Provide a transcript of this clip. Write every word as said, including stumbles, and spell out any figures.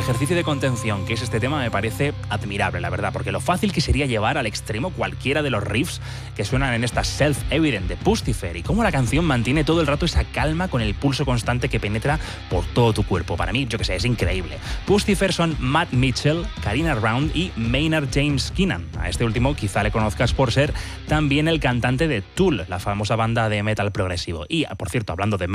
ejercicio de contención que es este tema me parece admirable, la verdad, porque lo fácil que sería llevar al extremo cualquiera de los riffs que suenan en esta Self-Evident de Puscifer y cómo la canción mantiene todo el rato esa calma con el pulso constante que penetra por todo tu cuerpo. Para mí, yo que sé, es increíble. Puscifer son Matt Mitchell, Karina Round y Maynard James Keenan. A este último quizá le conozcas por ser también el cantante de Tool, la famosa banda de metal progresivo. Y, por cierto, hablando de metal,